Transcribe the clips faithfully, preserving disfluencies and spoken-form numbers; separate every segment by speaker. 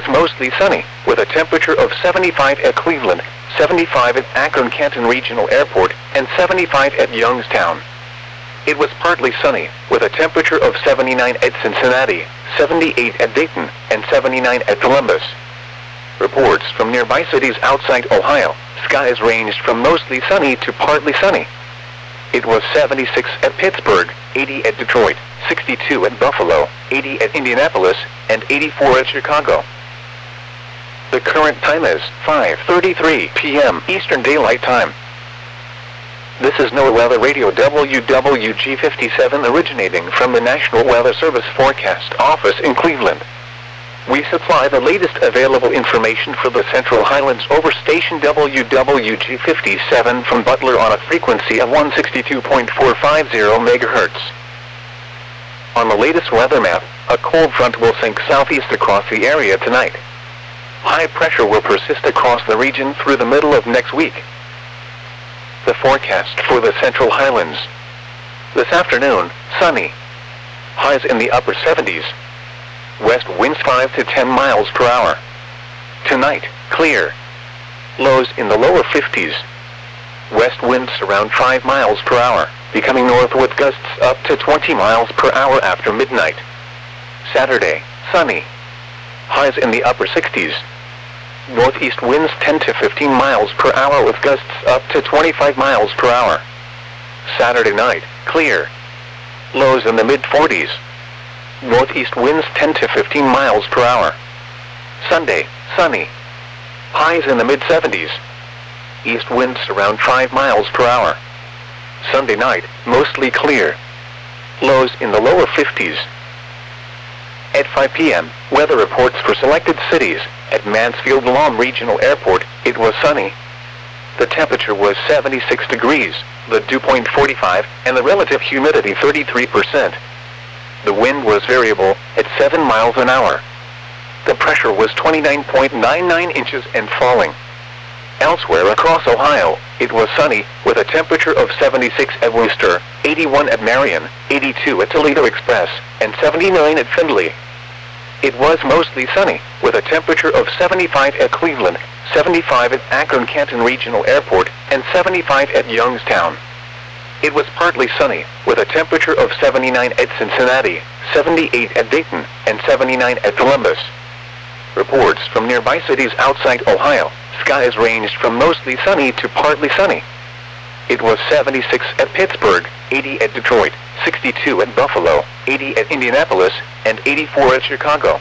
Speaker 1: was mostly sunny, with a temperature of seventy-five at Cleveland, seventy-five at Akron-Canton Regional Airport, and seventy-five at Youngstown. It was partly sunny, with a temperature of seventy-nine at Cincinnati, seventy-eight at Dayton, and seventy-nine at Columbus. Reports from nearby cities outside Ohio, skies ranged from mostly sunny to partly sunny. It was seventy-six at Pittsburgh, eighty at Detroit, sixty-two at Buffalo, eighty at Indianapolis, and eighty-four at Chicago. The current time is five thirty-three p m Eastern Daylight Time. This is NOAA Weather Radio W W G fifty-seven originating from the National Weather Service Forecast Office in Cleveland. We supply the latest available information for the Central Highlands over station W W G fifty-seven from Butler on a frequency of one sixty-two point four five zero megahertz. On the latest weather map, a cold front will sink southeast across the area tonight. High pressure will persist across the region through the middle of next week. The forecast for the Central Highlands. This afternoon, sunny. Highs in the upper seventies. West winds five to ten miles per hour. Tonight, clear. Lows in the lower fifties. West winds around five miles per hour, becoming north with gusts up to twenty miles per hour after midnight. Saturday, sunny. Highs in the upper sixties. Northeast winds ten to fifteen miles per hour with gusts up to twenty-five miles per hour. Saturday night, clear. Lows in the mid forties. Northeast winds ten to fifteen miles per hour. Sunday, sunny. Highs in the mid seventies. East winds around five miles per hour. Sunday night, mostly clear. Lows in the lower fifties. At five p m, weather reports for selected cities. At Mansfield-Lom Regional Airport, it was sunny. The temperature was seventy-six degrees, the dew point forty-five, and the relative humidity thirty-three percent. The wind was variable, at seven miles an hour. The pressure was twenty-nine point nine nine inches and falling. Elsewhere across Ohio, it was sunny, with a temperature of seventy-six at Worcester, eighty-one at Marion, eighty-two at Toledo Express, and seventy-nine at Findlay. It was mostly sunny, with a temperature of seventy-five at Cleveland, seventy-five at Akron-Canton Regional Airport, and seventy-five at Youngstown. It was partly sunny, with a temperature of seventy-nine at Cincinnati, seventy-eight at Dayton, and seventy-nine at Columbus. Reports from nearby cities outside Ohio, skies ranged from mostly sunny to partly sunny. It was seventy-six at Pittsburgh, eighty at Detroit, sixty-two at Buffalo, eighty at Indianapolis, and eighty-four at Chicago.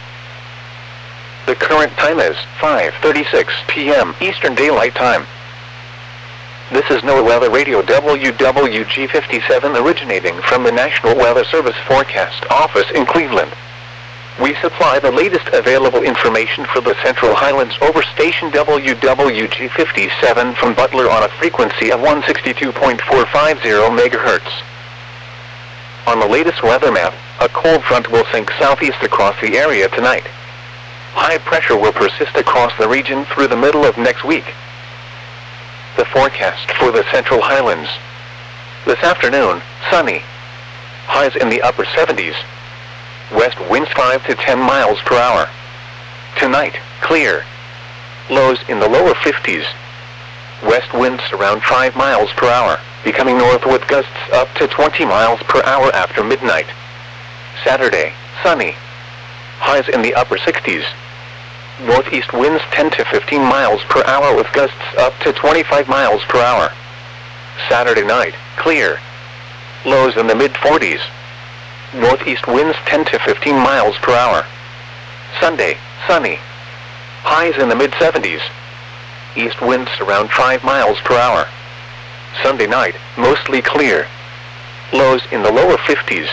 Speaker 1: The current time is five thirty-six p m Eastern Daylight Time. This is NOAA Weather Radio W W G fifty-seven originating from the National Weather Service Forecast Office in Cleveland. We supply the latest available information for the Central Highlands over station W W G fifty-seven from Butler on a frequency of one sixty-two point four five zero megahertz. On the latest weather map, a cold front will sink southeast across the area tonight. High pressure will persist across the region through the middle of next week. The forecast for the Central Highlands. This afternoon, sunny. Highs in the upper seventies. West winds five to ten miles per hour. Tonight, clear. Lows in the lower fifties. West winds around five miles per hour, becoming north with gusts up to twenty miles per hour after midnight. Saturday, sunny. Highs in the upper sixties. Northeast winds ten to fifteen miles per hour with gusts up to twenty-five miles per hour. Saturday night, clear. Lows in the mid forties. Northeast winds ten to fifteen miles per hour. Sunday, sunny. Highs in the mid seventies. East winds around five miles per hour. Sunday night, mostly clear. Lows in the lower fifties.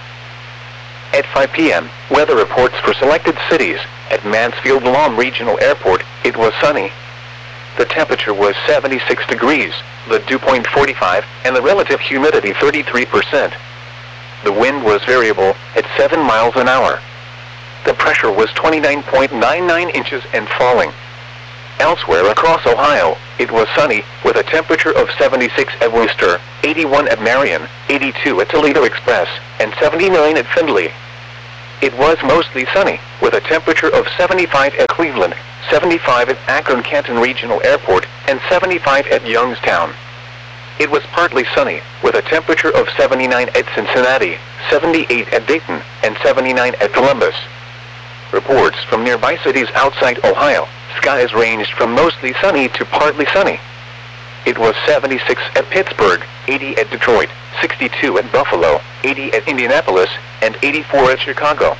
Speaker 1: At five p m, weather reports for selected cities. At Mansfield-Lom Regional Airport, it was sunny. The temperature was seventy-six degrees, the dew point forty-five, and the relative humidity thirty-three percent. The wind was variable, at seven miles an hour. The pressure was twenty-nine point nine nine inches and falling. Elsewhere across Ohio, it was sunny, with a temperature of seventy-six at Worcester, eighty-one at Marion, eighty-two at Toledo Express, and seventy-nine at Findlay. It was mostly sunny, with a temperature of seventy-five at Cleveland, seventy-five at Akron-Canton Regional Airport, and seventy-five at Youngstown. It was partly sunny, with a temperature of seventy-nine at Cincinnati, seventy-eight at Dayton, and seventy-nine at Columbus. Reports from nearby cities outside Ohio, skies ranged from mostly sunny to partly sunny. It was seventy-six at Pittsburgh, eighty at Detroit, sixty-two at Buffalo, eighty at Indianapolis, and eighty-four at Chicago.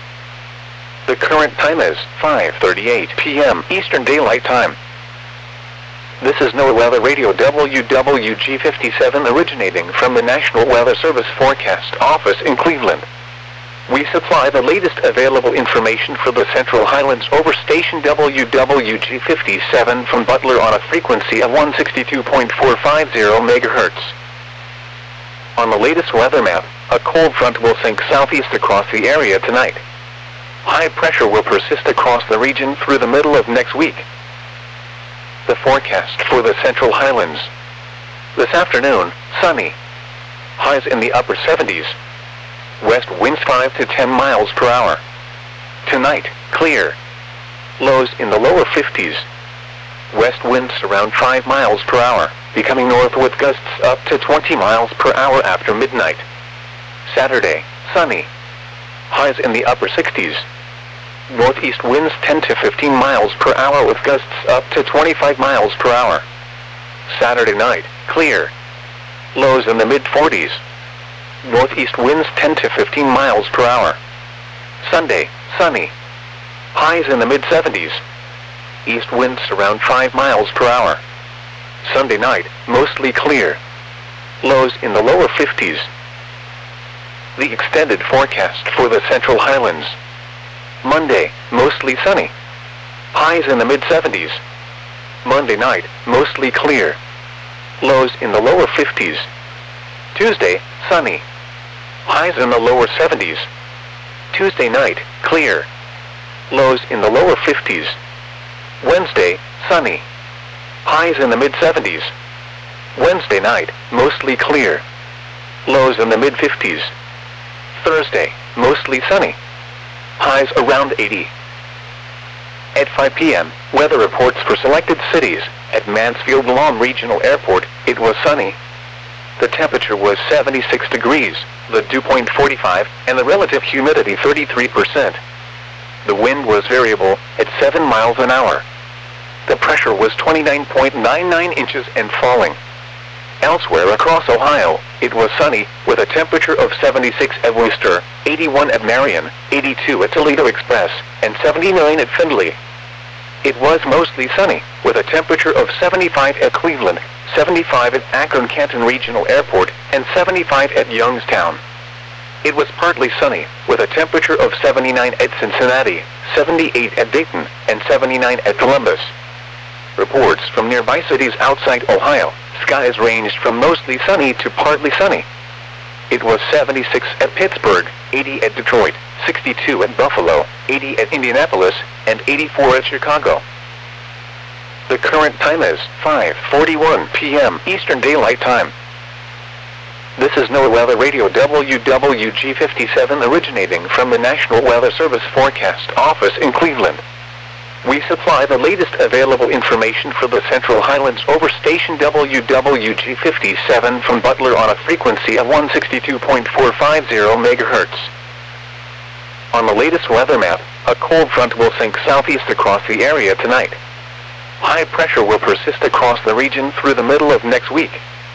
Speaker 1: The current time is five thirty-eight p m Eastern Daylight Time. This is NOAA Weather Radio W W G fifty-seven originating from the National Weather Service Forecast Office in Cleveland. We supply the latest available information for the Central Highlands over station W W G fifty-seven from Butler on a frequency of one sixty-two point four five zero megahertz. On the latest weather map, a cold front will sink southeast across the area tonight. High pressure will persist across the region through the middle of next week. The forecast for the Central Highlands. This afternoon, sunny. Highs in the upper seventies. West winds five to ten miles per hour. Tonight, clear. Lows in the lower fifties. West winds around five miles per hour, becoming north with gusts up to twenty miles per hour after midnight. Saturday, sunny. Highs in the upper sixties. Northeast winds ten to fifteen miles per hour with gusts up to twenty-five miles per hour. Saturday night, clear. Lows in the mid forties. Northeast winds ten to fifteen miles per hour. Sunday, sunny. Highs in the mid seventies. East winds around five miles per hour. Sunday night, mostly clear. Lows in the lower fifties. The extended forecast for the Central Highlands. Monday, mostly sunny. Highs in the mid seventies. Monday night, mostly clear. Lows in the lower fifties. Tuesday, sunny. Highs in the lower seventies. Tuesday night, clear. Lows in the lower fifties. Wednesday, sunny. Highs in the mid seventies. Wednesday night, mostly clear. Lows in the mid fifties. Thursday, mostly sunny. Highs around eighty. At five p m, weather reports for selected cities. At Mansfield-Guam Regional Airport, it was sunny. The temperature was seventy-six degrees, the dew point forty-five, and the relative humidity thirty-three percent. The wind was variable, at seven miles an hour. The pressure was twenty-nine point nine nine inches and falling. Elsewhere across Ohio, it was sunny, with a temperature of seventy-six at Worcester, eighty-one at Marion, eighty-two at Toledo Express, and seventy-nine at Findlay. It was mostly sunny, with a temperature of seventy-five at Cleveland, seventy-five at Akron-Canton Regional Airport, and seventy-five at Youngstown. It was partly sunny, with a temperature of seventy-nine at Cincinnati, seventy-eight at Dayton, and seventy-nine at Columbus. Reports from nearby cities outside Ohio, skies ranged from mostly sunny to partly sunny. It was seventy-six at Pittsburgh, eighty at Detroit, sixty-two at Buffalo, eighty at Indianapolis, and eighty-four at Chicago. The current time is five forty-one p m Eastern Daylight Time. This is NOAA Weather Radio W W G fifty-seven originating from the National Weather Service Forecast Office in Cleveland. We supply the latest available information for the Central Highlands over station W W G fifty-seven from Butler on a frequency of one sixty-two point four five zero megahertz. On the latest weather map, a cold front will sink southeast across the area tonight. High pressure will persist across the region through the middle of next week.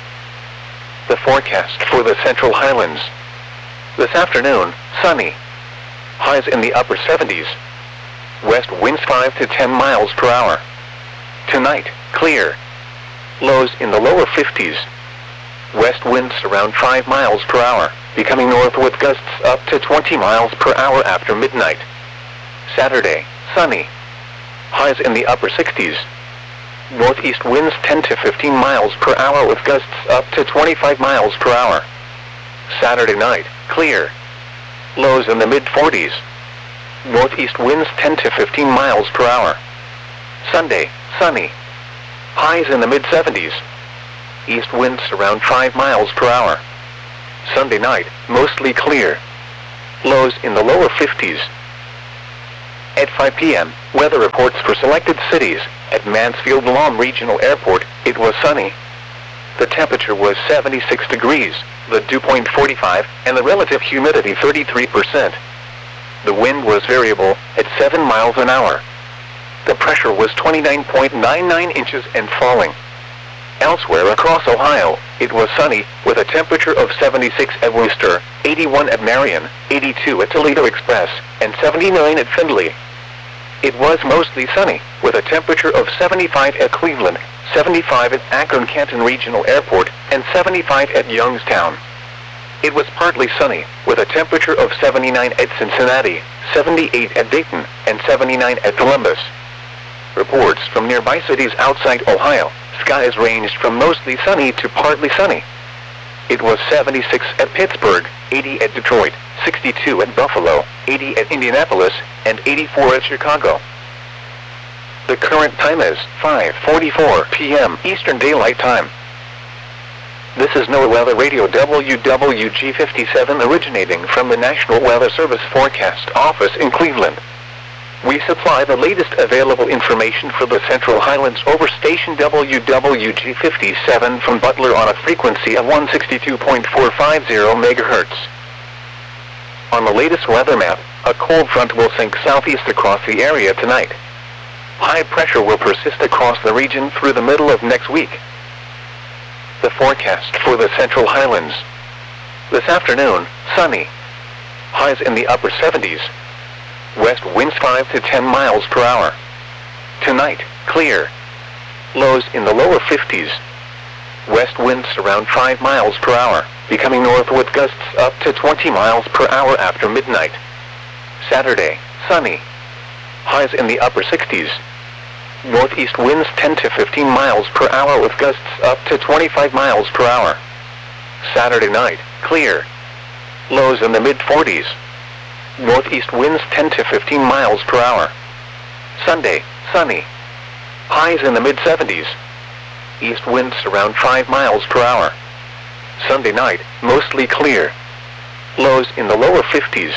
Speaker 1: The forecast for the Central Highlands. This afternoon, sunny. Highs in the upper seventies. West winds five to ten miles per hour. Tonight, clear. Lows in the lower fifties. West winds around five miles per hour, becoming north with gusts up to twenty miles per hour after midnight. Saturday, sunny. Highs in the upper sixties. Northeast winds ten to fifteen miles per hour with gusts up to twenty-five miles per hour. Saturday night, clear. Lows in the mid forties. Northeast winds ten to fifteen miles per hour. Sunday, sunny. Highs in the mid seventies. East winds around five miles per hour. Sunday night, mostly clear. lows in the lower fifties. At five p m, weather reports for selected cities. At Mansfield Lahm Regional Airport, it was sunny. The temperature was seventy-six degrees, the dew point forty-five, and the relative humidity thirty-three percent. The wind was variable, at seven miles an hour. The pressure was twenty-nine point nine nine inches and falling. Elsewhere across Ohio, it was sunny, with a temperature of seventy-six at Wooster, eighty-one at Marion, eighty-two at Toledo Express, and seventy-nine at Findlay. It was mostly sunny, with a temperature of seventy-five at Cleveland, seventy-five at Akron-Canton Regional Airport, and seventy-five at Youngstown. It was partly sunny, with a temperature of seventy-nine at Cincinnati, seventy-eight at Dayton, and seventy-nine at Columbus. Reports from nearby cities outside Ohio, skies ranged from mostly sunny to partly sunny. It was seventy-six at Pittsburgh, eighty at Detroit, sixty-two at Buffalo, eighty at Indianapolis, and eighty-four at Chicago. The current time is five forty-four p m Eastern Daylight Time. This is NOAA Weather Radio W W G fifty-seven originating from the National Weather Service Forecast Office in Cleveland. We supply the latest available information for the Central Highlands over station W W G fifty-seven from Butler on a frequency of one sixty-two point four five zero megahertz. On the latest weather map, a cold front will sink southeast across the area tonight. High pressure will persist across the region through the middle of next week. The forecast for the Central Highlands. This afternoon, sunny. Highs in the upper seventies. West winds five to ten miles per hour. Tonight, clear. Lows in the lower fifties. West winds around five miles per hour, becoming north with gusts up to twenty miles per hour after midnight. Saturday, sunny. Highs in the upper sixties. Northeast winds ten to fifteen miles per hour with gusts up to twenty-five miles per hour. Saturday night, clear. Lows in the mid forties. Northeast winds ten to fifteen miles per hour. Sunday, sunny. Highs in the mid seventies. East winds around five miles per hour. Sunday night, mostly clear. Lows in the lower fifties.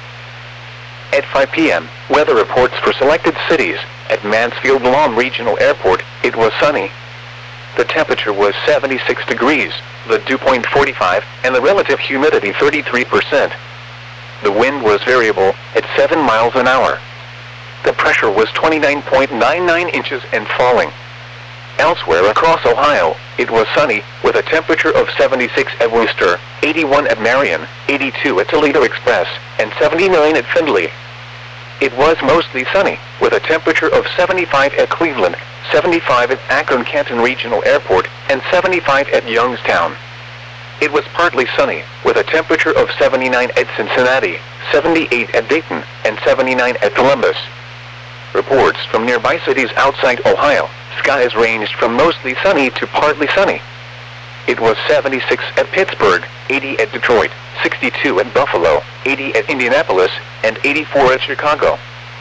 Speaker 1: At five p m, weather reports for selected cities. At Mansfield Lahm Regional Airport, it was sunny. The temperature was seventy-six degrees, the dew point forty-five, and the relative humidity thirty-three percent. The wind was variable, at seven miles an hour. The pressure was twenty-nine point nine nine inches and falling. Elsewhere across Ohio, it was sunny, with a temperature of seventy-six at Wooster, eighty-one at Marion, eighty-two at Toledo Express, and seventy-nine at Findlay. It was mostly sunny, with a temperature of seventy-five at Cleveland, seventy-five at Akron-Canton Regional Airport, and seventy-five at Youngstown. It was partly sunny, with a temperature of seventy-nine at Cincinnati, seventy-eight at Dayton, and seventy-nine at Columbus. Reports from nearby cities outside Ohio, skies ranged from mostly sunny to partly sunny. It was seventy-six at Pittsburgh, eighty at Detroit, sixty-two at Buffalo, eighty at Indianapolis, and eighty-four at Chicago.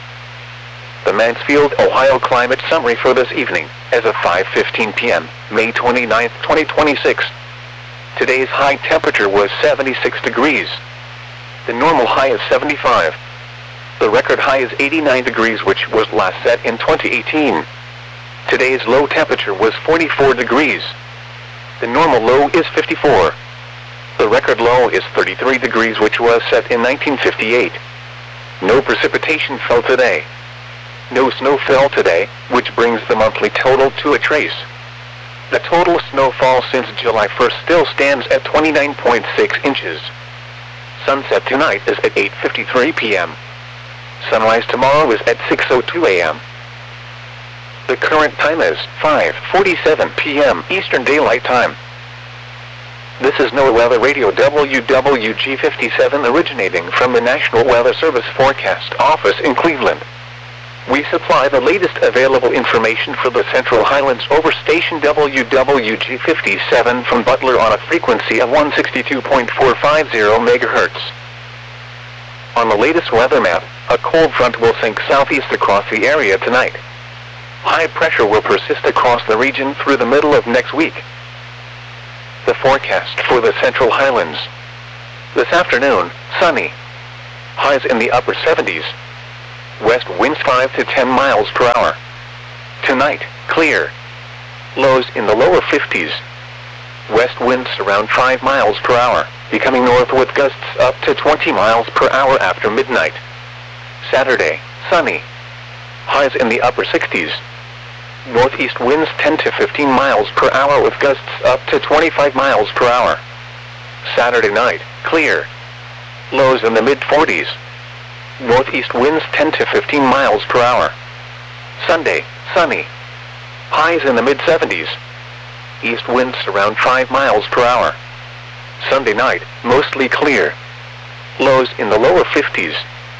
Speaker 1: The Mansfield, Ohio climate summary for this evening, as of five fifteen p m, May twenty-ninth, twenty twenty-six. Today's high temperature was seventy-six degrees. The normal high is seventy-five. The record high is eighty-nine degrees, which was last set in twenty eighteen. Today's low temperature was forty-four degrees. The normal low is fifty-four. The record low is thirty-three degrees, which was set in nineteen fifty-eight. No precipitation fell today. No snow fell today, which brings the monthly total to a trace. The total snowfall since July first still stands at twenty-nine point six inches. Sunset tonight is at eight fifty-three p m Sunrise tomorrow is at six oh two a m The current time is five forty-seven p m Eastern Daylight Time. This is NOAA Weather Radio W W G fifty-seven originating from the National Weather Service Forecast Office in Cleveland. We supply the latest available information for the Central Highlands over station W W G fifty-seven from Butler on a frequency of one sixty-two point four five zero megahertz. On the latest weather map, a cold front will sink southeast across the area tonight. High pressure will persist across the region through the middle of next week. The forecast for the Central Highlands. This afternoon, sunny. highs in the upper seventies. West winds five to ten miles per hour. Tonight, clear. Lows in the lower fifties. West winds around five miles per hour, becoming north with gusts up to twenty miles per hour after midnight. Saturday, sunny. Highs in the upper sixties. Northeast winds ten to fifteen miles per hour with gusts up to twenty-five miles per hour. Saturday night, clear. Lows in the mid forties. Northeast winds ten to fifteen miles per hour. Sunday, sunny. Highs in the mid seventies. East winds around five miles per hour. Sunday night, mostly clear. Lows in the lower fifties.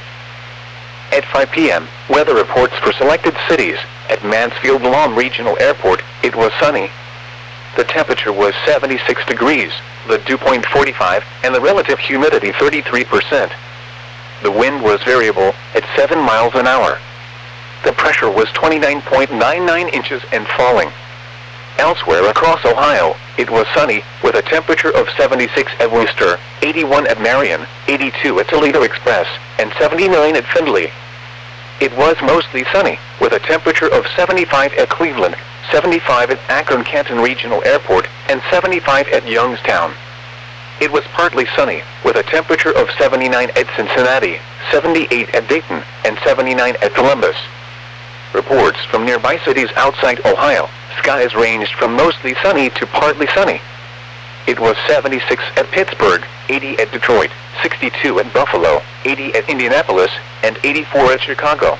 Speaker 1: At five p m, weather reports for selected cities. At Mansfield Lahm Regional Airport, it was sunny. The temperature was seventy-six degrees, the dew point forty-five, and the relative humidity thirty-three percent. The wind was variable, at seven miles an hour. The pressure was twenty-nine point nine nine inches and falling. Elsewhere across Ohio, it was sunny, with a temperature of seventy-six at Wooster, eighty-one at Marion, eighty-two at Toledo Express, and seventy-nine at Findlay. It was mostly sunny, with a temperature of seventy-five at Cleveland, seventy-five at Akron-Canton Regional Airport, and seventy-five at Youngstown. It was partly sunny, with a temperature of seventy-nine at Cincinnati, seventy-eight at Dayton, and seventy-nine at Columbus. Reports from nearby cities outside Ohio, skies ranged from mostly sunny to partly sunny. It was seventy-six at Pittsburgh, eighty at Detroit, sixty-two at Buffalo, eighty at Indianapolis, and eighty-four at Chicago.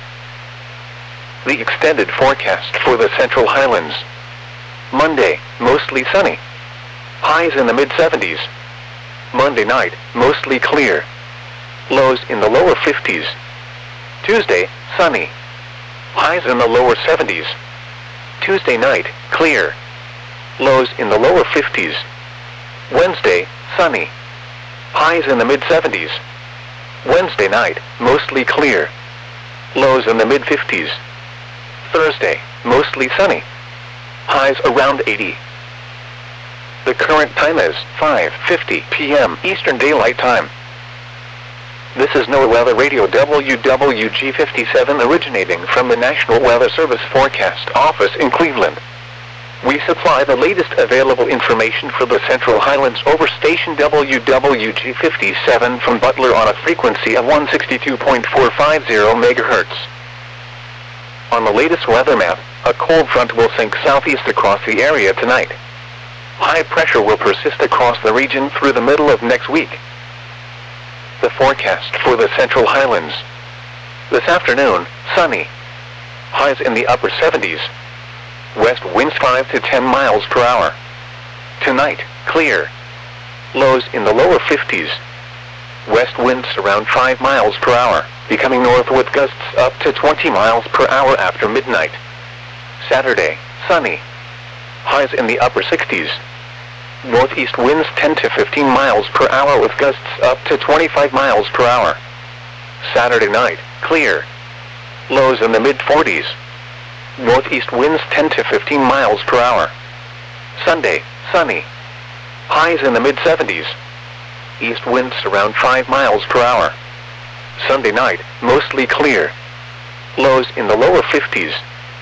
Speaker 1: The extended forecast for the Central Highlands. Monday, mostly sunny. Highs in the mid seventies. Monday night, mostly clear. Lows in the lower fifties. Tuesday, sunny. Highs in the lower seventies. Tuesday night, clear. Lows in the lower fifties. Wednesday, sunny. Highs in the mid seventies. Wednesday night, mostly clear. Lows in the mid fifties. Thursday, mostly sunny. Highs around eighty. The current time is five fifty p m Eastern Daylight Time. This is NOAA Weather Radio W W G fifty-seven originating from the National Weather Service Forecast Office in Cleveland. We supply the latest available information for the Central Highlands over station W W G fifty-seven from Butler on a frequency of one sixty-two point four five zero megahertz. On the latest weather map, a cold front will sink southeast across the area tonight. High pressure will persist across the region through the middle of next week. The forecast for the Central Highlands. This afternoon, sunny. Highs in the upper seventies. West winds five to ten miles per hour. Tonight, clear. Lows in the lower fifties. West winds around five miles per hour, becoming north with gusts up to twenty miles per hour after midnight. Saturday, sunny. Highs in the upper sixties. Northeast winds ten to fifteen miles per hour with gusts up to twenty-five miles per hour. Saturday night, clear. Lows in the mid forties. Northeast winds ten to fifteen miles per hour. Sunday, sunny. Highs in the mid seventies. East winds around five miles per hour. Sunday night, mostly clear. Lows in the lower fifties.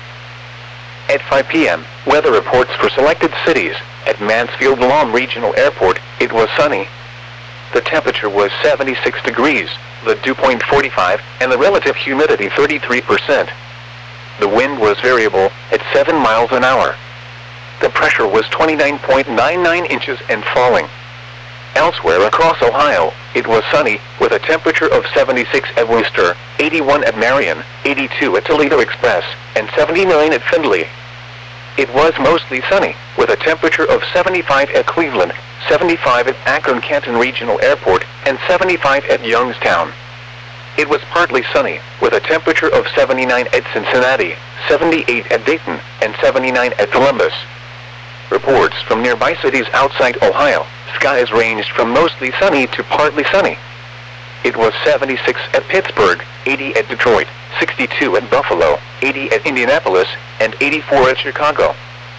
Speaker 1: At five p m, weather reports for selected cities. At Mansfield Lahm Regional Airport, it was sunny. The temperature was seventy-six degrees, the dew point forty-five, and the relative humidity thirty-three percent. The wind was variable, at seven miles an hour. The pressure was twenty-nine point nine nine inches and falling. Elsewhere across Ohio, it was sunny, with a temperature of seventy-six at Wooster, eighty-one at Marion, eighty-two at Toledo Express, and seventy-nine at Findlay. It was mostly sunny, with a temperature of seventy-five at Cleveland, seventy-five at Akron-Canton Regional Airport, and seventy-five at Youngstown. It was partly sunny, with a temperature of seventy-nine at Cincinnati, seventy-eight at Dayton, and seventy-nine at Columbus. Reports from nearby cities outside Ohio, skies ranged from mostly sunny to partly sunny. It was seventy-six at Pittsburgh, eighty at Detroit, sixty-two at Buffalo, eighty at Indianapolis, and eighty-four at Chicago.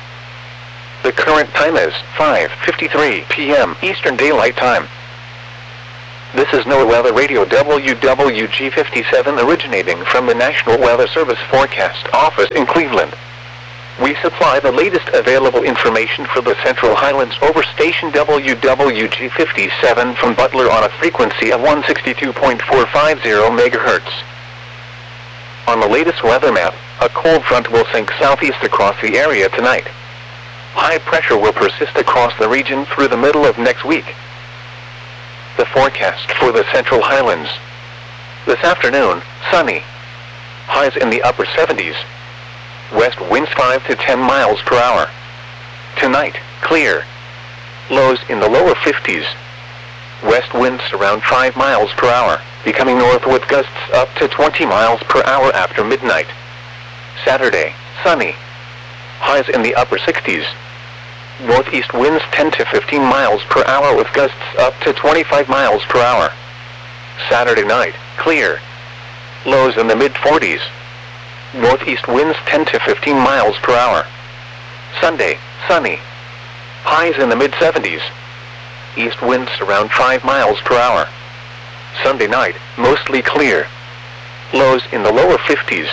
Speaker 1: The current time is five fifty-three p m Eastern Daylight Time. This is NOAA Weather Radio W W G fifty-seven originating from the National Weather Service Forecast Office in Cleveland. We supply the latest available information for the Central Highlands over station W W G fifty-seven from Butler on a frequency of one sixty-two point four five zero megahertz. On the latest weather map, a cold front will sink southeast across the area tonight. High pressure will persist across the region through the middle of next week. The forecast for the Central Highlands. This afternoon, sunny. Highs in the upper seventies. West winds five to ten miles per hour. Tonight, clear. Lows in the lower fifties. West winds around five miles per hour, becoming north with gusts up to twenty miles per hour after midnight. Saturday, sunny. Highs in the upper sixties. Northeast winds ten to fifteen miles per hour with gusts up to twenty-five miles per hour. Saturday night, clear. Lows in the mid forties. Northeast winds ten to fifteen miles per hour. Sunday, sunny. Highs in the mid seventies. East winds around five miles per hour. Sunday night, mostly clear. Lows in the lower fifties.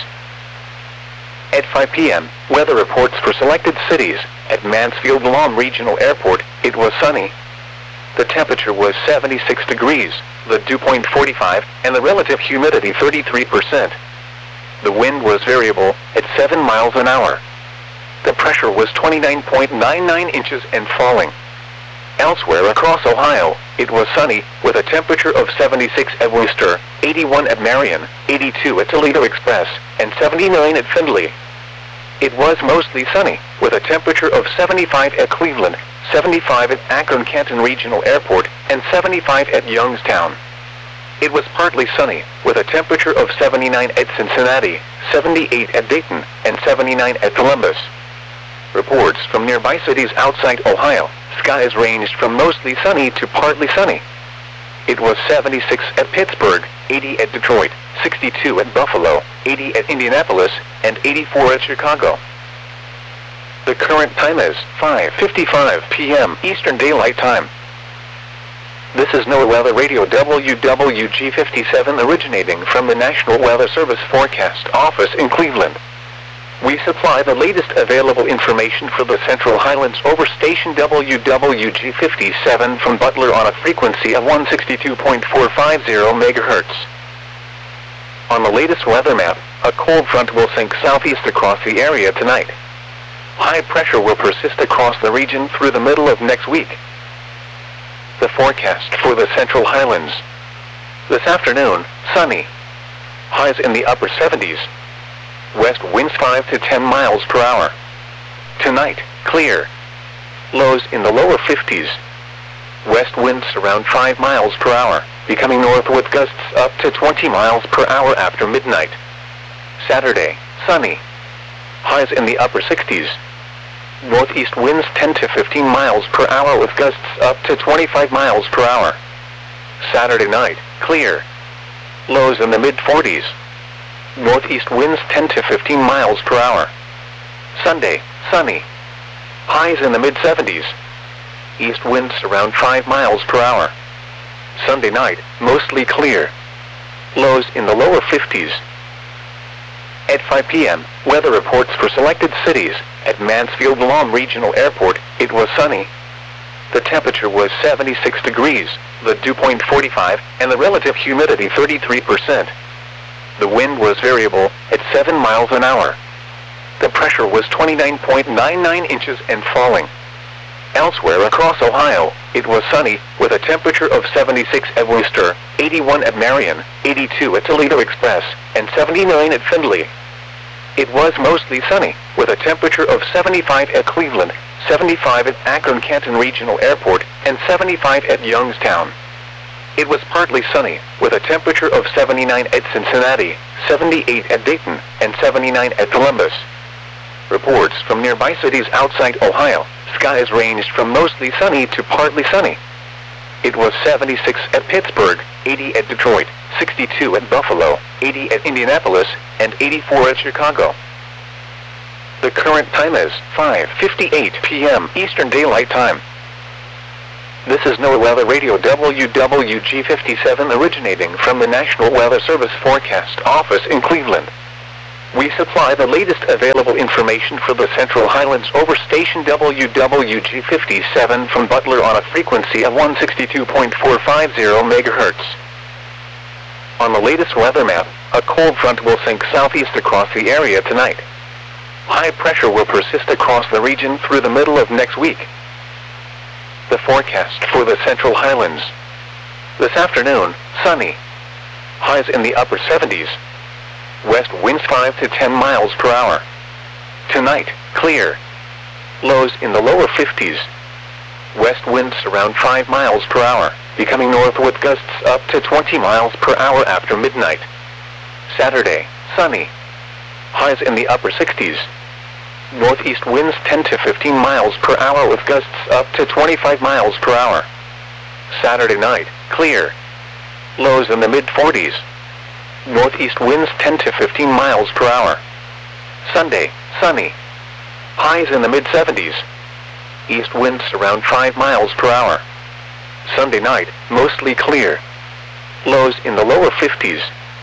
Speaker 1: At five p m, weather reports for selected cities. At Mansfield-Lawn Regional Airport, it was sunny. The temperature was seventy-six degrees, the dew point forty-five, and the relative humidity thirty-three percent. The wind was variable, at seven miles an hour. The pressure was twenty-nine point nine nine inches and falling. Elsewhere across Ohio, it was sunny, with a temperature of seventy-six at Wooster, eighty-one at Marion, eighty-two at Toledo Express, and seventy-nine at Findlay. It was mostly sunny, with a temperature of seventy-five at Cleveland, seventy-five at Akron-Canton Regional Airport, and seventy-five at Youngstown. It was partly sunny, with a temperature of seventy-nine at Cincinnati, seventy-eight at Dayton, and seventy-nine at Columbus. Reports from nearby cities outside Ohio, skies ranged from mostly sunny to partly sunny. It was seventy-six at Pittsburgh, eighty at Detroit, sixty-two at Buffalo, eighty at Indianapolis, and eighty-four at Chicago. The current time is five fifty-five p m Eastern Daylight Time. This is NOAA Weather Radio W W G fifty-seven originating from the National Weather Service Forecast Office in Cleveland. We supply the latest available information for the Central Highlands over station W W G fifty-seven from Butler on a frequency of one sixty-two point four five zero megahertz. On the latest weather map, a cold front will sink southeast across the area tonight. High pressure will persist across the region through the middle of next week. The forecast for the Central Highlands. This afternoon, sunny. Highs in the upper seventies. West winds five to ten miles per hour. Tonight, clear. Lows in the lower fifties. West winds around five miles per hour, becoming north with gusts up to twenty miles per hour after midnight. Saturday, sunny. Highs in the upper sixties. Northeast winds ten to fifteen miles per hour with gusts up to twenty-five miles per hour. Saturday night, clear. Lows in the mid forties. Northeast winds ten to fifteen miles per hour. Sunday, sunny. Highs in the mid seventies. East winds around five miles per hour. Sunday night, mostly clear. Lows in the lower fifties. At five p m, weather reports for selected cities. At Mansfield-Lawn Regional Airport, it was sunny. The temperature was seventy-six degrees, the dew point forty-five, and the relative humidity thirty-three percent. The wind was variable, at seven miles an hour. The pressure was twenty-nine point nine nine inches and falling. Elsewhere across Ohio, it was sunny, with a temperature of seventy-six at Wooster, eighty-one at Marion, eighty-two at Toledo Express, and seventy-nine at Findlay. It was mostly sunny, with a temperature of seventy-five at Cleveland, seventy-five at Akron-Canton Regional Airport, and seventy-five at Youngstown. It was partly sunny, with a temperature of seventy-nine at Cincinnati, seventy-eight at Dayton, and seventy-nine at Columbus. Reports from nearby cities outside Ohio, skies ranged from mostly sunny to partly sunny. It was seventy-six at Pittsburgh, eighty at Detroit, sixty-two at Buffalo, eighty at Indianapolis, and eighty-four at Chicago. The current time is five fifty-eight p m Eastern Daylight Time. This is NOAA Weather Radio W W G fifty-seven originating from the National Weather Service Forecast Office in Cleveland. We supply the latest available information for the Central Highlands over station W W G fifty-seven from Butler on a frequency of one sixty-two point four five zero megahertz. On the latest weather map, a cold front will sink southeast across the area tonight. High pressure will persist across the region through the middle of next week. The forecast for the Central Highlands. This afternoon, sunny. Highs in the upper seventies. West winds five to ten miles per hour. Tonight, clear. Lows in the lower fifties. West winds around five miles per hour, becoming north with gusts up to twenty miles per hour after midnight. Saturday, sunny. Highs in the upper sixties. Northeast winds ten to fifteen miles per hour with gusts up to twenty-five miles per hour. Saturday night, clear. Lows in the mid forties. Northeast winds ten to fifteen miles per hour. Sunday, sunny. Highs in the mid seventies. East winds around five miles per hour. Sunday night, mostly clear. Lows in the lower fifties.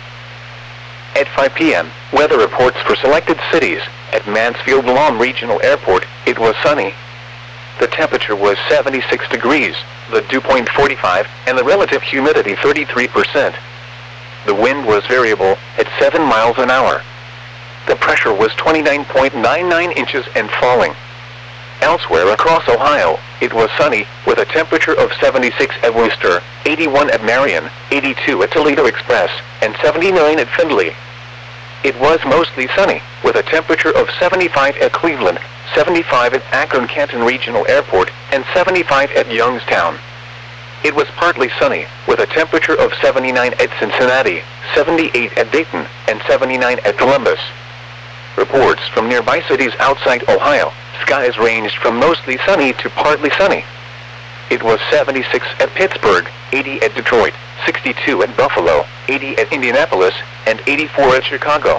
Speaker 1: At five p m, weather reports for selected cities. At Mansfield Lawn Regional Airport, it was sunny. The temperature was seventy-six degrees, the dew point forty-five, and the relative humidity thirty-three percent. The wind was variable, at seven miles an hour. The pressure was twenty-nine point nine nine inches and falling. Elsewhere across Ohio, it was sunny, with a temperature of seventy-six at Worcester, eighty-one at Marion, eighty-two at Toledo Express, and seventy-nine at Findlay. It was mostly sunny, with a temperature of seventy-five at Cleveland, seventy-five at Akron-Canton Regional Airport, and seventy-five at Youngstown. It was partly sunny, with a temperature of seventy-nine at Cincinnati, seventy-eight at Dayton, and seventy-nine at Columbus. Reports from nearby cities outside Ohio, skies ranged from mostly sunny to partly sunny. It was seventy-six at Pittsburgh, eighty at Detroit, sixty-two at Buffalo, eighty at Indianapolis, and eighty-four at Chicago.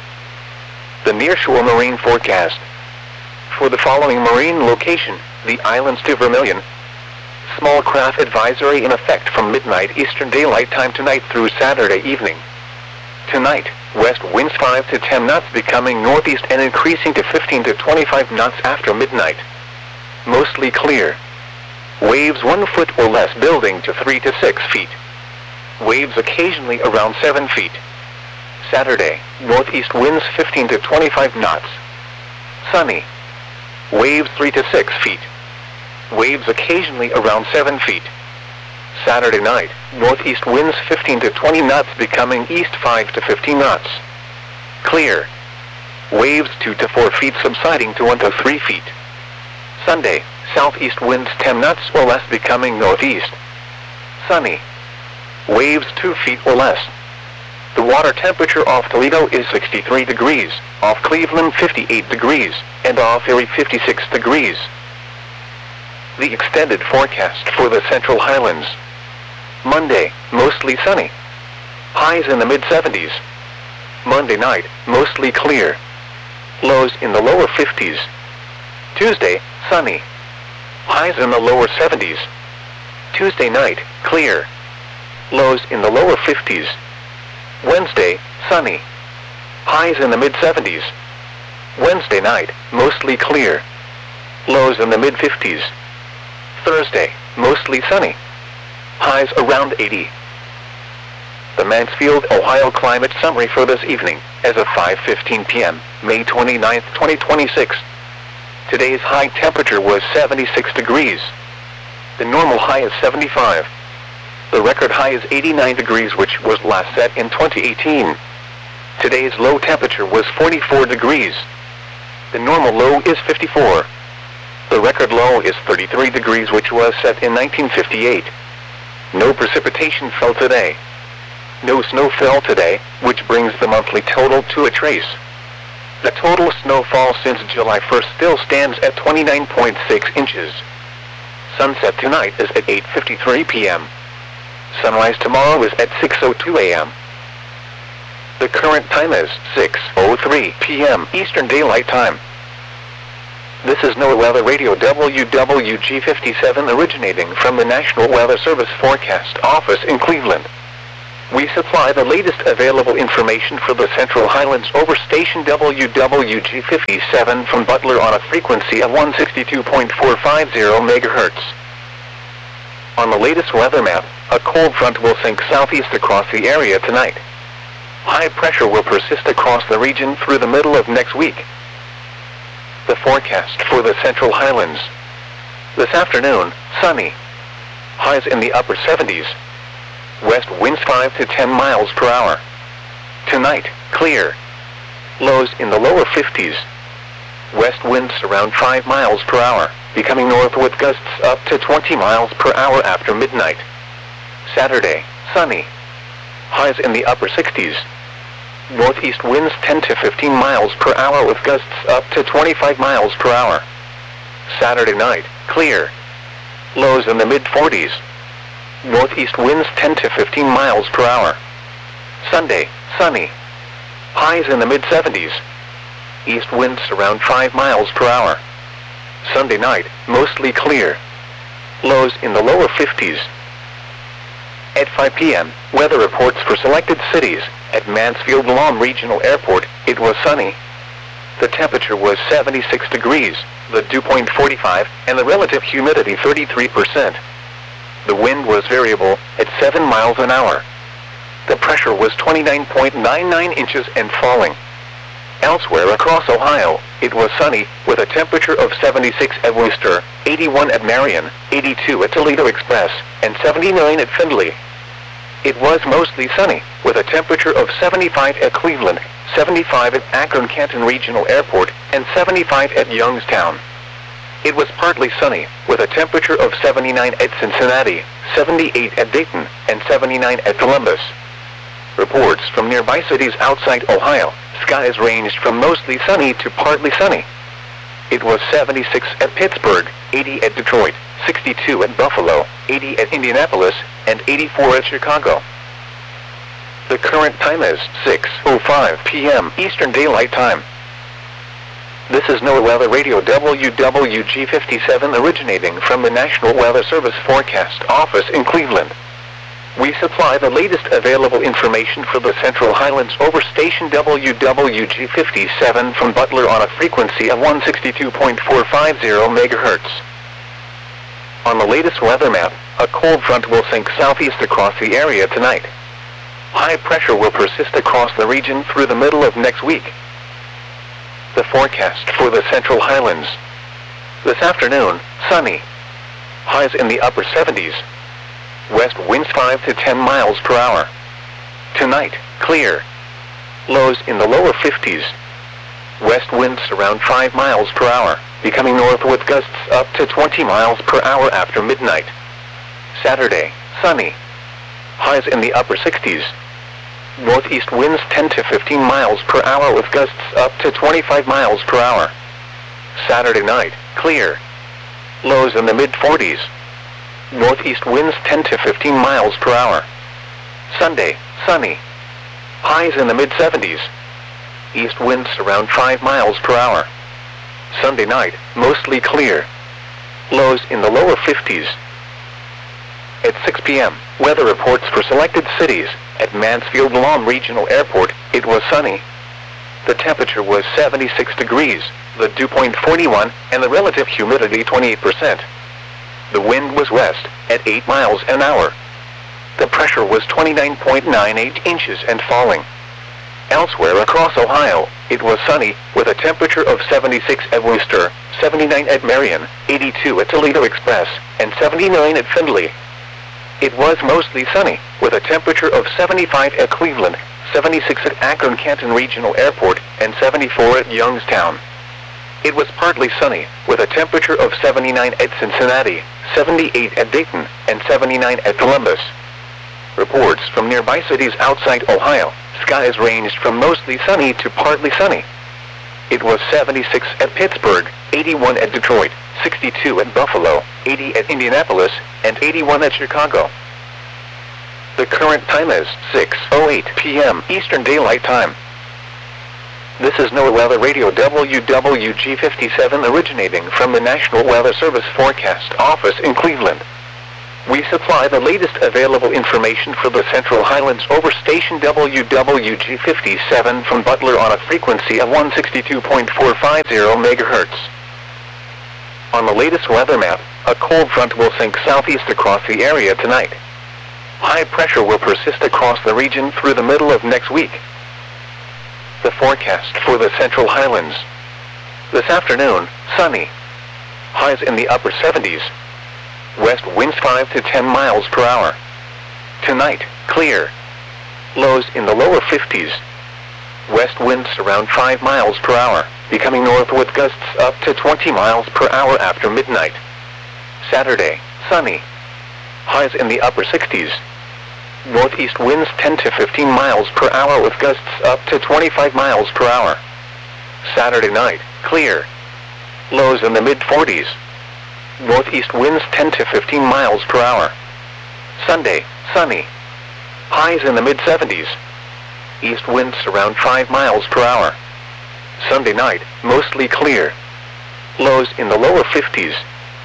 Speaker 1: The nearshore marine forecast. For the following marine location, the islands to Vermilion. Small craft advisory in effect from midnight Eastern Daylight Time tonight through Saturday evening. Tonight, west winds five to ten knots becoming northeast and increasing to fifteen to twenty-five knots after midnight. Mostly clear. Waves one foot or less building to three to six feet. Waves occasionally around seven feet. Saturday, northeast winds fifteen to twenty-five knots. Sunny. Waves three to six feet. Waves occasionally around seven feet. Saturday night, northeast winds fifteen to twenty knots becoming east five to fifteen knots. Clear. Waves two to four feet subsiding to one to three feet. Sunday, southeast winds ten knots or less becoming northeast. Sunny. Waves two feet or less. The water temperature off Toledo is sixty-three degrees, off Cleveland fifty-eight degrees, and off Erie fifty-six degrees. The extended forecast for the Central Highlands. Monday, mostly sunny. Highs in the mid seventies. Monday night, mostly clear. Lows in the lower fifties. Tuesday, sunny. Highs in the lower seventies. Tuesday night, clear. Lows in the lower fifties. Wednesday, sunny. Highs in the mid seventies. Wednesday night, mostly clear. Lows in the mid fifties. Thursday, mostly sunny. Highs around eighty. The Mansfield, Ohio climate summary for this evening, as of five fifteen p m, May twenty-ninth, twenty twenty-six. Today's high temperature was seventy-six degrees. The normal high is seventy-five. The record high is eighty-nine degrees, which was last set in twenty eighteen. Today's low temperature was forty-four degrees. The normal low is fifty-four. The record low is thirty-three degrees, which was set in nineteen fifty-eight. No precipitation fell today. No snow fell today, which brings the monthly total to a trace. The total snowfall since July first still stands at twenty-nine point six inches. Sunset tonight is at eight fifty-three p m Sunrise tomorrow is at six oh two a m The current time is six oh three p m Eastern Daylight Time. This is NOAA Weather Radio W W G fifty-seven originating from the National Weather Service Forecast Office in Cleveland. We supply the latest available information for the Central Highlands over station W W G fifty-seven from Butler on a frequency of one sixty-two point four five zero megahertz. On the latest weather map, a cold front will sink southeast across the area tonight. High pressure will persist across the region through the middle of next week. The forecast for the Central Highlands. This afternoon, sunny. Highs in the upper seventies. West winds five to ten miles per hour. Tonight, clear. Lows in the lower fifties. West winds around five miles per hour, becoming north with gusts up to twenty miles per hour after midnight. Saturday, sunny. Highs in the upper sixties. Northeast winds ten to fifteen miles per hour with gusts up to twenty-five miles per hour. Saturday night, clear. Lows in the mid forties. Northeast winds ten to fifteen miles per hour. Sunday, sunny. Highs in the mid seventies. East winds around five miles per hour. Sunday night, mostly clear. Lows in the lower fifties. At five p m, weather reports for selected cities. At Mansfield-Lahm Regional Airport, it was sunny. The temperature was seventy-six degrees, the dew point forty-five, and the relative humidity thirty-three percent. The wind was variable, at seven miles an hour. The pressure was twenty-nine point nine nine inches and falling. Elsewhere across Ohio, it was sunny, with a temperature of seventy-six at Wooster, eighty-one at Marion, eighty-two at Toledo Express, and seventy-nine at Findlay. It was mostly sunny, with a temperature of seventy-five at Cleveland, seventy-five at Akron-Canton Regional Airport, and seventy-five at Youngstown. It was partly sunny, with a temperature of seventy-nine at Cincinnati, seventy-eight at Dayton, and seventy-nine at Columbus. Reports from nearby cities outside Ohio, skies ranged from mostly sunny to partly sunny. It was seventy-six at Pittsburgh, eighty at Detroit, sixty-two at Buffalo, eighty at Indianapolis, and eighty-four at Chicago. The current time is six oh five p m Eastern Daylight Time. This is NOAA Weather Radio W W G fifty-seven originating from the National Weather Service Forecast Office in Cleveland. We supply the latest available information for the Central Highlands over station W W G fifty-seven from Butler on a frequency of one sixty-two point four five zero megahertz. On the latest weather map, a cold front will sink southeast across the area tonight. High pressure will persist across the region through the middle of next week. The forecast for the Central Highlands. This afternoon, sunny. Highs in the upper seventies. West winds five to ten miles per hour. Tonight, clear. Lows in the lower fifties. West winds around five miles per hour, becoming north with gusts up to twenty miles per hour after midnight. Saturday, sunny. Highs in the upper sixties. Northeast winds ten to fifteen miles per hour with gusts up to twenty-five miles per hour. Saturday night, clear. Lows in the mid forties. Northeast winds ten to fifteen miles per hour. Sunday, sunny. Highs in the mid seventies. East winds around five miles per hour. Sunday night, mostly clear. Lows in the lower fifties. At six p m, weather reports for selected cities. At Mansfield-Lahm Regional Airport, it was sunny. The temperature was seventy-six degrees, the dew point forty-one, and the relative humidity twenty-eight percent. The wind was west, at eight miles an hour. The pressure was twenty-nine point nine eight inches and falling. Elsewhere across Ohio, it was sunny, with a temperature of seventy-six at Wooster, seventy-nine at Marion, eighty-two at Toledo Express, and seventy-nine at Findlay. It was mostly sunny, with a temperature of seventy-five at Cleveland, seventy-six at Akron-Canton Regional Airport, and seventy-four at Youngstown. It was partly sunny, with a temperature of seventy-nine at Cincinnati, seventy-eight at Dayton, and seventy-nine at Columbus. Reports from nearby cities outside Ohio, skies ranged from mostly sunny to partly sunny. It was seventy-six at Pittsburgh, eighty-one at Detroit, sixty-two at Buffalo, eighty at Indianapolis, and eighty-one at Chicago. The current time is six oh eight p m Eastern Daylight Time. This is NOAA Weather Radio W W G fifty-seven originating from the National Weather Service Forecast Office in Cleveland. We supply the latest available information for the Central Highlands over station W W G fifty-seven from Butler on a frequency of one sixty-two point four five zero megahertz. On the latest weather map, a cold front will sink southeast across the area tonight. High pressure will persist across the region through the middle of next week. The forecast for the Central Highlands. This afternoon, sunny. Highs in the upper seventies. West winds five to ten miles per hour. Tonight, clear. Lows in the lower fifties. West winds around five miles per hour, becoming north with gusts up to twenty miles per hour after midnight. Saturday, sunny. Highs in the upper sixties. Northeast winds ten to fifteen miles per hour with gusts up to twenty-five miles per hour. Saturday night, clear. Lows in the mid forties. Northeast winds ten to fifteen miles per hour. Sunday, sunny. Highs in the mid seventies. East winds around five miles per hour. Sunday night, mostly clear. Lows in the lower fifties.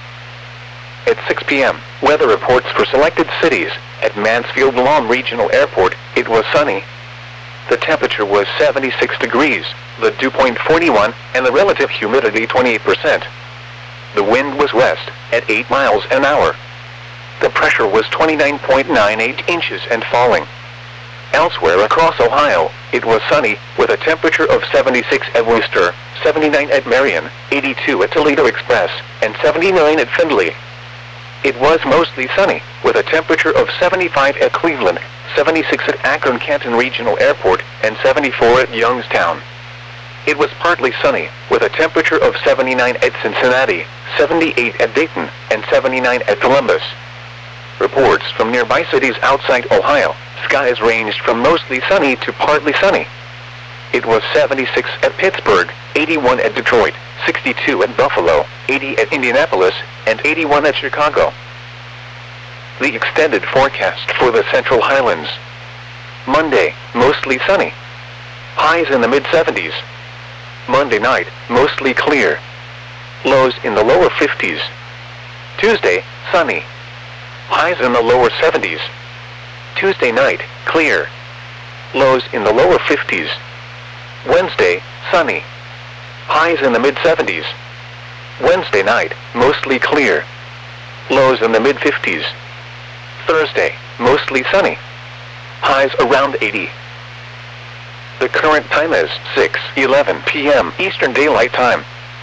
Speaker 1: At six p m, weather reports for selected cities. At Mansfield-Lam Regional Airport, it was sunny. The temperature was seventy-six degrees, the dew point forty-one, and the relative humidity twenty-eight percent. The wind was west, at eight miles an hour. The pressure was twenty-nine point nine eight inches and falling. Elsewhere across Ohio, it was sunny, with a temperature of seventy-six at Worcester, seventy-nine at Marion, eighty-two at Toledo Express, and seventy-nine at Findlay. It was mostly sunny, with a temperature of seventy-five at Cleveland, seventy-six at Akron-Canton Regional Airport, and seventy-four at Youngstown. It was partly sunny, with a temperature of seventy-nine at Cincinnati, seventy-eight at Dayton, and seventy-nine at Columbus. Reports from nearby cities outside Ohio, skies ranged from mostly sunny to partly sunny. It was seventy-six at Pittsburgh, eighty-one at Detroit, sixty-two at Buffalo, eighty at Indianapolis, and eighty-one at Chicago. The extended forecast for the Central Highlands. Monday, mostly sunny. Highs in the mid seventies. Monday night, mostly clear. Lows in the lower fifties. Tuesday, sunny. Highs in the lower seventies. Tuesday night, clear. Lows in the lower fifties. Wednesday, sunny. Highs in the mid seventies. Wednesday night, mostly clear. Lows in the mid fifties. Thursday, mostly sunny. Highs around eighty. The current time is six eleven p m Eastern Daylight Time.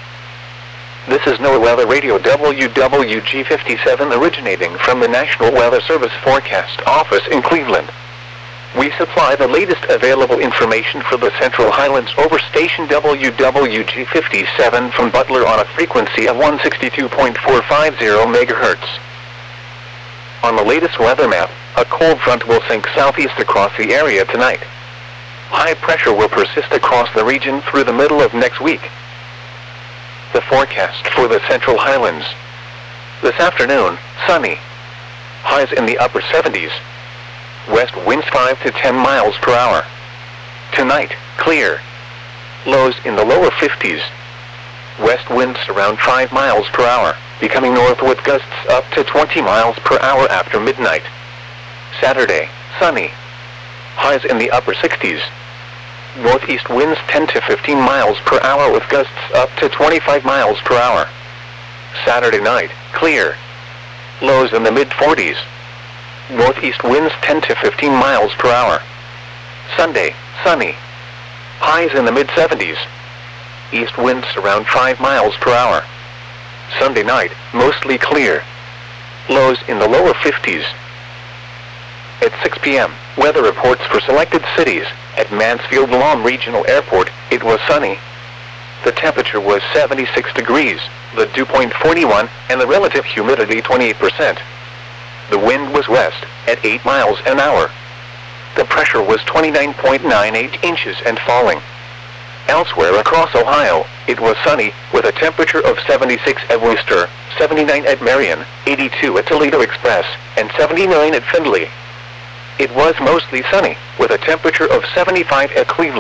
Speaker 1: This is NOAA Weather Radio W W G fifty-seven originating from the National Weather Service Forecast Office in Cleveland. We supply the latest available information for the Central Highlands over station W W G fifty-seven from Butler on a frequency of one sixty-two point four five zero megahertz. On the latest weather map, a cold front will sink southeast across the area tonight. High pressure will persist across the region through the middle of next week. The forecast for the Central Highlands. This afternoon, sunny. Highs in the upper seventies. West winds five to ten miles per hour. Tonight, clear. Lows in the lower fifties. West winds around five miles per hour, becoming north with gusts up to twenty miles per hour after midnight. Saturday, sunny. Highs in the upper sixties. Northeast winds ten to fifteen miles per hour with gusts up to twenty-five miles per hour. Saturday night, clear. Lows in the mid forties. Northeast winds ten to fifteen miles per hour. Sunday, sunny. Highs in the mid seventies. East winds around five miles per hour. Sunday night, mostly clear. Lows in the lower fifties. At six p m, weather reports for selected cities. At Mansfield-Lam Regional Airport, it was sunny. The temperature was seventy-six degrees, the dew point forty-one, and the relative humidity twenty-eight percent. The wind was west, at eight miles an hour. The pressure was twenty-nine point nine eight inches and falling. Elsewhere across Ohio, it was sunny, with a temperature of seventy-six at Worcester, seventy-nine at Marion, eighty-two at Toledo Express, and seventy-nine at Findlay. It was mostly sunny, with a temperature of seventy-five at Cleveland,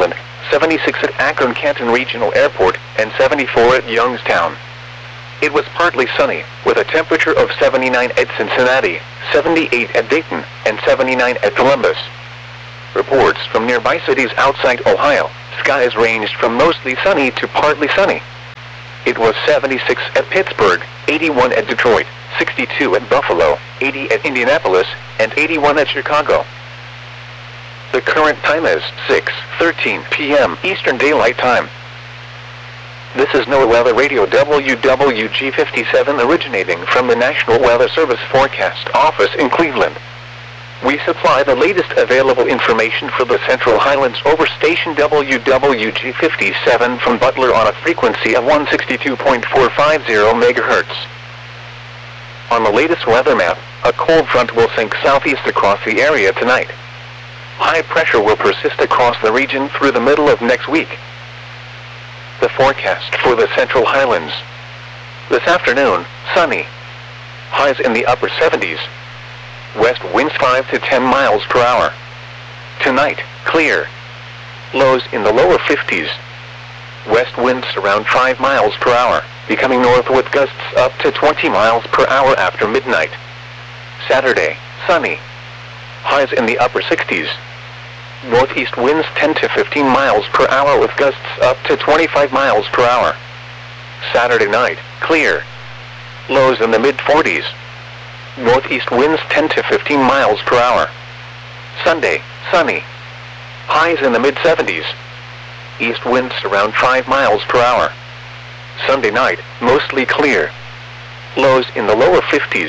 Speaker 1: seventy-six at Akron Canton Regional Airport, and seventy-four at Youngstown. It was partly sunny, with a temperature of seventy-nine at Cincinnati, seventy-eight at Dayton, and seventy-nine at Columbus. Reports from nearby cities outside Ohio, skies ranged from mostly sunny to partly sunny. It was seventy-six at Pittsburgh, eighty-one at Detroit, sixty-two at Buffalo, eighty at Indianapolis, and eighty-one at Chicago. The current time is six thirteen p m Eastern Daylight Time. This is NOAA Weather Radio W W G fifty-seven originating from the National Weather Service Forecast Office in Cleveland. We supply the latest available information for the Central Highlands over station W W G fifty-seven from Butler on a frequency of one sixty-two point four five zero megahertz. On the latest weather map, a cold front will sink southeast across the area tonight. High pressure will persist across the region through the middle of next week. The forecast for the Central Highlands. This afternoon, sunny. Highs in the upper seventies. West winds five to ten miles per hour. Tonight, clear. Lows in the lower fifties. West winds around five miles per hour, becoming north with gusts up to twenty miles per hour after midnight. Saturday, sunny. Highs in the upper sixties. Northeast winds ten to fifteen miles per hour with gusts up to twenty-five miles per hour. Saturday night, clear. Lows in the mid forties. Northeast winds ten to fifteen miles per hour. Sunday, sunny. Highs in the mid seventies. East winds around five miles per hour. Sunday night, mostly clear. Lows in the lower fifties.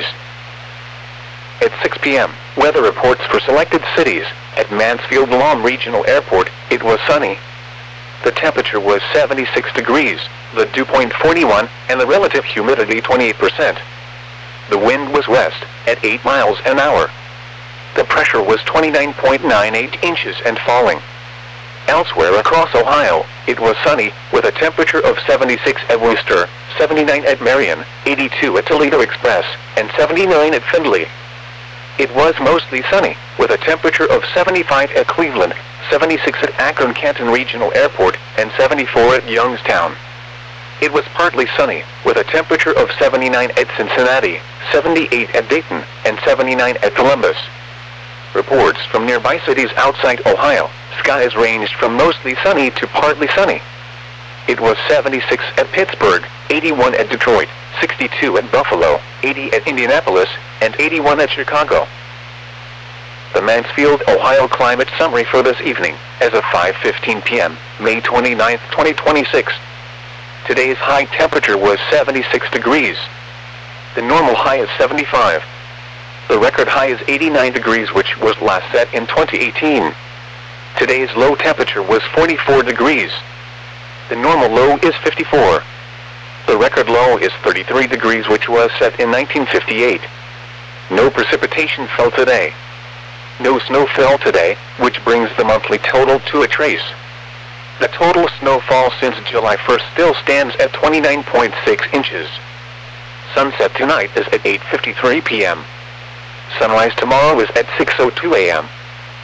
Speaker 1: At six p m, weather reports for selected cities. At Mansfield-Lahm Regional Airport, it was sunny. The temperature was seventy-six degrees, the dew point forty-one, and the relative humidity twenty-eight percent. The wind was west, at eight miles an hour. The pressure was twenty-nine point nine eight inches and falling. Elsewhere across Ohio, it was sunny, with a temperature of seventy-six at Worcester, seventy-nine at Marion, eighty-two at Toledo Express, and seventy-nine at Findlay. It was mostly sunny, with a temperature of seventy-five at Cleveland, seventy-six at Akron Canton Regional Airport, and seventy-four at Youngstown. It was partly sunny, with a temperature of seventy-nine at Cincinnati, seventy-eight at Dayton, and seventy-nine at Columbus. Reports from nearby cities outside Ohio, skies ranged from mostly sunny to partly sunny. It was seventy-six at Pittsburgh, eighty-one at Detroit, sixty-two at Buffalo, eighty at Indianapolis, and eighty-one at Chicago. The Mansfield, Ohio climate summary for this evening, as of five fifteen p m, May twenty-ninth, twenty twenty-six. Today's high temperature was seventy-six degrees. The normal high is seventy-five. The record high is eighty-nine degrees, which was last set in twenty eighteen. Today's low temperature was forty-four degrees. The normal low is fifty-four. The record low is thirty-three degrees, which was set in nineteen fifty-eight. No precipitation fell today. No snow fell today, which brings the monthly total to a trace. The total snowfall since July first still stands at twenty-nine point six inches. Sunset tonight is at eight fifty-three p m Sunrise tomorrow is at six oh two a m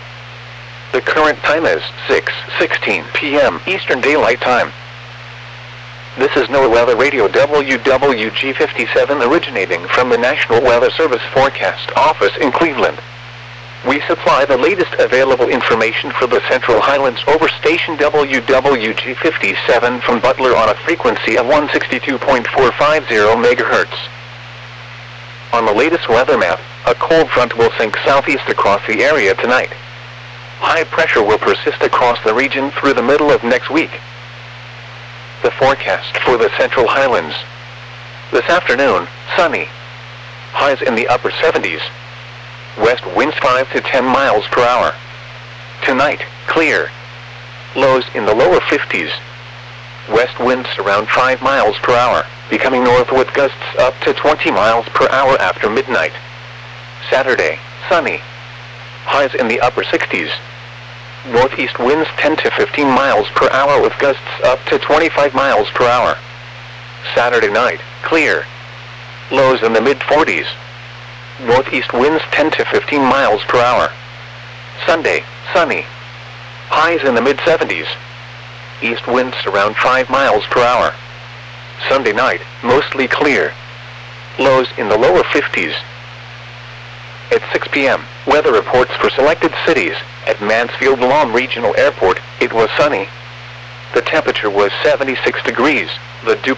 Speaker 1: The current time is six sixteen p m Eastern Daylight Time. This is NOAA Weather Radio W W G fifty-seven originating from the National Weather Service Forecast Office in Cleveland. We supply the latest available information for the Central Highlands over station W W G fifty-seven from Butler on a frequency of one sixty-two point four five zero megahertz. On the latest weather map, a cold front will sink southeast across the area tonight. High pressure will persist across the region through the middle of next week. The forecast for the Central Highlands. This afternoon, sunny. Highs in the upper seventies. West winds five to ten miles per hour. Tonight, clear. Lows in the lower fifties. West winds around five miles per hour, becoming north with gusts up to twenty miles per hour after midnight. Saturday, sunny. Highs in the upper sixties. Northeast winds ten to fifteen miles per hour with gusts up to twenty-five miles per hour. Saturday night, clear. Lows in the mid forties. Northeast winds ten to fifteen miles per hour. Sunday, sunny. Highs in the mid seventies. southeast winds around five miles per hour. Sunday night, mostly clear. Lows in the lower fifties. At six p m, weather reports for selected cities. At Mansfield-Lom Regional Airport, it was sunny. The temperature was seventy-six degrees. The dew